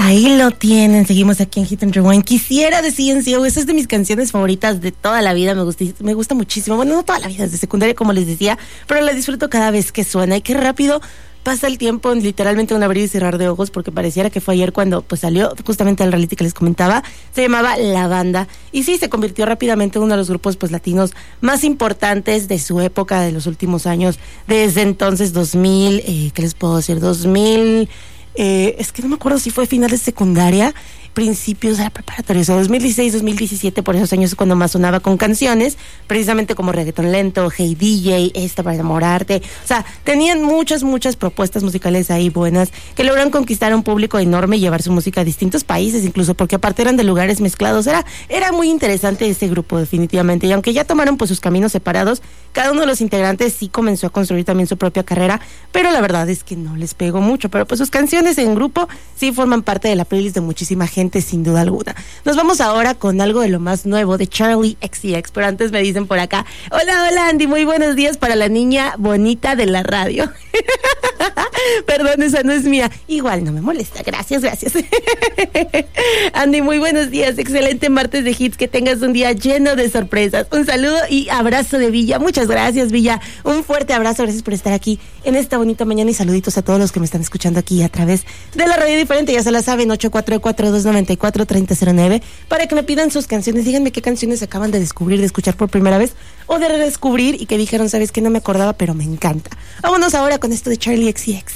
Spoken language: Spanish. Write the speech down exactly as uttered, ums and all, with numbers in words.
Ahí lo tienen, seguimos aquí en Hit and Rewind. Quisiera de C N C O, esa es de mis canciones favoritas de toda la vida, me gusta, me gusta muchísimo. Bueno, no toda la vida, desde secundaria, como les decía, pero la disfruto cada vez que suena. Y qué rápido pasa el tiempo en literalmente un abrir y cerrar de ojos, porque pareciera que fue ayer cuando pues salió justamente el reality que les comentaba. Se llamaba La Banda, y sí, se convirtió rápidamente en uno de los grupos pues latinos más importantes de su época, de los últimos años. Desde entonces, dos mil, eh, ¿qué les puedo decir? dos mil... Eh, es que no me acuerdo si fue finales de secundaria, principios de la preparatoria, o sea, dos mil dieciséis, dos mil diecisiete, por esos años es cuando más sonaba con canciones, precisamente como Reggaetón Lento, Hey D J, Esta para enamorarte. O sea, tenían muchas, muchas propuestas musicales ahí buenas, que logran conquistar a un público enorme y llevar su música a distintos países, incluso porque aparte eran de lugares mezclados. Era, era muy interesante ese grupo, definitivamente, y aunque ya tomaron pues sus caminos separados, cada uno de los integrantes sí comenzó a construir también su propia carrera, pero la verdad es que no les pegó mucho, pero pues sus canciones en grupo sí forman parte de la playlist de muchísima gente, sin duda alguna. Nos vamos ahora con algo de lo más nuevo de Charli X C X, pero antes me dicen por acá, hola, hola Andy, muy buenos días para la niña bonita de la radio. Perdón, esa no es mía. Igual no me molesta, gracias, gracias. Andy, muy buenos días, excelente martes de hits, que tengas un día lleno de sorpresas. Un saludo y abrazo de Villa. Muchas gracias, Villa, un fuerte abrazo, gracias por estar aquí en esta bonita mañana, y saluditos a todos los que me están escuchando aquí a través de la radio diferente, ya se la saben, ocho cuatro cuatro, dos nueve cuatro, tres cero cero nueve, para que me pidan sus canciones. Díganme qué canciones acaban de descubrir, de escuchar por primera vez, o de redescubrir, y que dijeron, sabes que no me acordaba, pero me encanta. Vámonos ahora con esto de Charli X C X.